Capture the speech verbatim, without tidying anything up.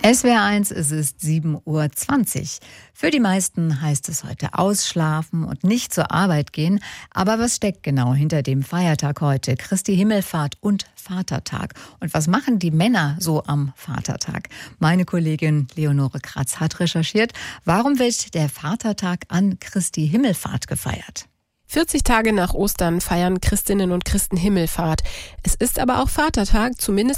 S W R eins, es ist sieben Uhr zwanzig. Für die meisten heißt es heute ausschlafen und nicht zur Arbeit gehen. Aber was steckt genau hinter dem Feiertag heute? Christi Himmelfahrt und Vatertag. Und was machen die Männer so am Vatertag? Meine Kollegin Leonore Kratz hat recherchiert. Warum wird der Vatertag an Christi Himmelfahrt gefeiert? vierzig Tage nach Ostern feiern Christinnen und Christen Himmelfahrt. Es ist aber auch Vatertag, zumindest